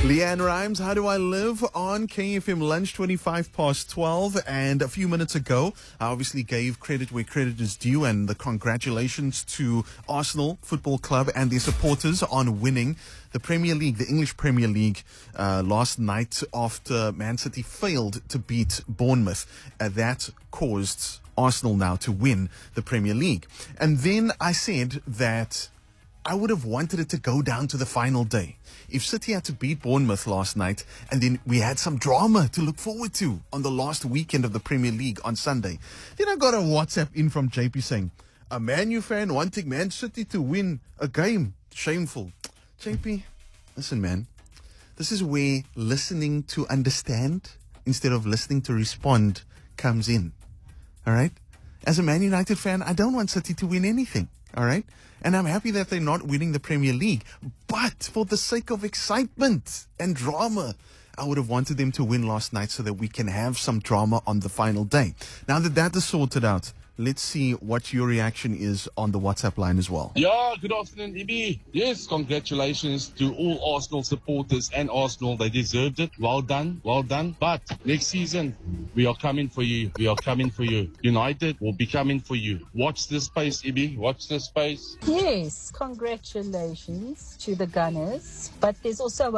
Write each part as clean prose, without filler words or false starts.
Leanne Rhymes, How Do I Live on KFM Lunch, 25 past 12. And a few minutes ago, I obviously gave credit where credit is due and the congratulations to Arsenal Football Club and their supporters on winning the Premier League, the English Premier League, last night after Man City failed to beat Bournemouth. That caused Arsenal now to win the Premier League. And then I said that I would have wanted it to go down to the final day. If City had to beat Bournemouth last night and then we had some drama to look forward to on the last weekend of the Premier League on Sunday, then I got a WhatsApp in from JP saying, a Man U fan wanting Man City to win a game. Shameful. JP, listen, man. This is where listening to understand instead of listening to respond comes in. All right? As a Man United fan, I don't want City to win anything. All right? And I'm happy that they're not winning the Premier League. But for the sake of excitement and drama, I would have wanted them to win last night so that we can have some drama on the final day. Now that that is sorted out, let's see what your reaction is on the WhatsApp line as well. Yeah, good afternoon, Ibi. Yes, congratulations to all Arsenal supporters and Arsenal. They deserved it. Well done, well done. But next season, we are coming for you. We are coming for you. United will be coming for you. Watch this space, Ibi. Watch this space. Yes, congratulations to the Gunners. But there's also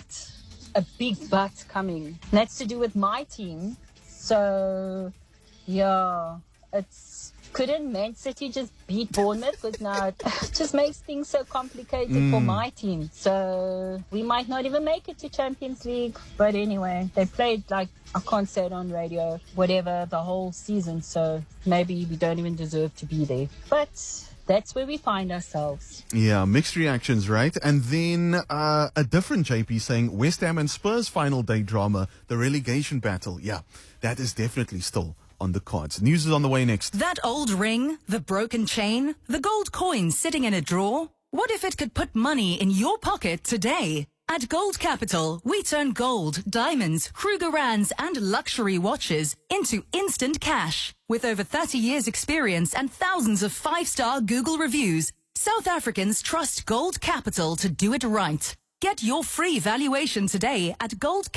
a big but coming. And that's to do with my team. So, yeah. Couldn't Man City just beat Bournemouth? Because now it just makes things so complicated for my team. So we might not even make it to Champions League. But anyway, they played I can't say it on radio, whatever, the whole season. So maybe we don't even deserve to be there. But that's where we find ourselves. Yeah, mixed reactions, right? And then a different JP saying West Ham and Spurs final day drama, the relegation battle. Yeah, that is definitely still on the cards. News is on the way next. That old ring, the broken chain, the gold coin sitting in a drawer. What if it could put money in your pocket today? At Gold Capital, we turn gold, diamonds, Krugerrands and luxury watches into instant cash. With over 30 years experience and thousands of 5-star Google reviews, South Africans trust Gold Capital to do it right. Get your free valuation today at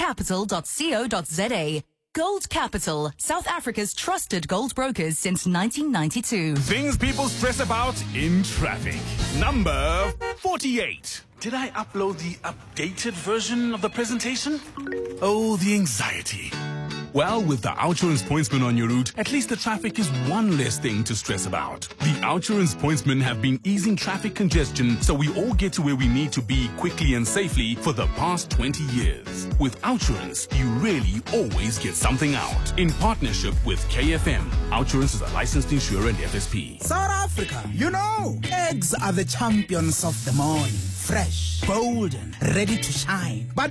goldcapital.co.za. Gold Capital, South Africa's trusted gold brokers since 1992. Things people stress about in traffic. Number 48. Did I upload the updated version of the presentation? Oh, the anxiety. Well, with the Outsurance Pointsman on your route, at least the traffic is one less thing to stress about. The Outsurance Pointsmen have been easing traffic congestion so we all get to where we need to be quickly and safely for the past 20 years. With Outsurance, you really always get something out. In partnership with KFM, Outsurance is a licensed insurer and FSP. South Africa, you know, eggs are the champions of the morning. Fresh, golden, ready to shine. But